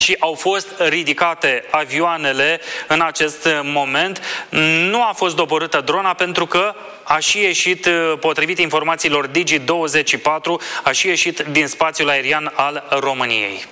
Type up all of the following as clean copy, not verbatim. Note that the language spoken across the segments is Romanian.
și au fost ridicate avioanele în acest moment. Nu a fost doborâtă drona pentru că a și ieșit, potrivit informațiilor Digi24, a și ieșit din spațiul aerian al României.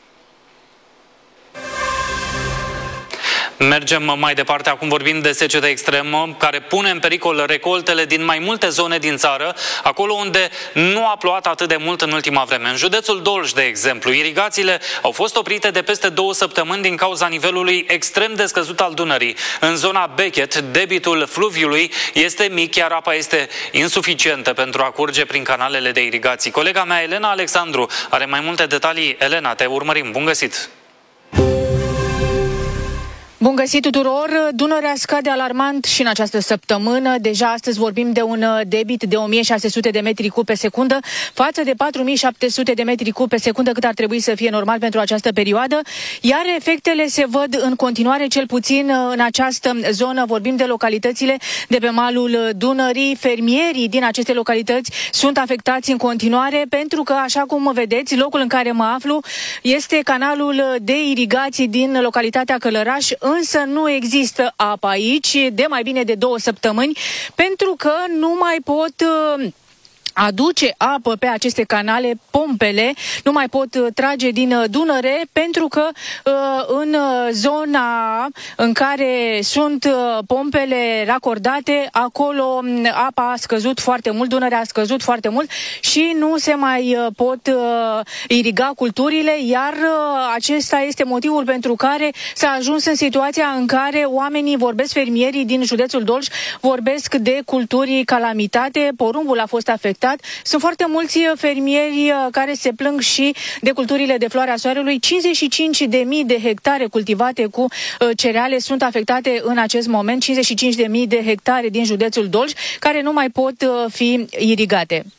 Mergem mai departe, acum vorbim de secetă extremă, care pune în pericol recoltele din mai multe zone din țară, acolo unde nu a plouat atât de mult în ultima vreme. În județul Dolj, de exemplu, irigațiile au fost oprite de peste 2 săptămâni din cauza nivelului extrem de scăzut al Dunării. În zona Bechet, debitul fluviului este mic, iar apa este insuficientă pentru a curge prin canalele de irigații. Colega mea, Elena Alexandru, are mai multe detalii. Elena, te urmărim. Bun găsit! Bun găsit tuturor! Dunărea scade alarmant și în această săptămână. Deja astăzi vorbim de un debit de 1600 de metri cub pe secundă față de 4700 de metri cub pe secundă cât ar trebui să fie normal pentru această perioadă. Iar efectele se văd în continuare, cel puțin în această zonă. Vorbim de localitățile de pe malul Dunării. Fermierii din aceste localități sunt afectați în continuare pentru că, așa cum vedeți, locul în care mă aflu este canalul de irigații din localitatea Călăraș, însă nu există apă aici de mai bine de 2 săptămâni pentru că nu mai pot aduce apă pe aceste canale, pompele nu mai pot trage din Dunăre pentru că în zona în care sunt pompele racordate, acolo apa a scăzut foarte mult, Dunărea a scăzut foarte mult și nu se mai pot iriga culturile, iar acesta este motivul pentru care s-a ajuns în situația în care oamenii vorbesc, fermierii din județul Dolj vorbesc de culturi calamitate, porumbul a fost afectat. Sunt foarte mulți fermieri care se plâng și de culturile de floarea soarelui. 55.000 de hectare cultivate cu cereale sunt afectate în acest moment, 55.000 de hectare din județul Dolj, care nu mai pot fi irigate.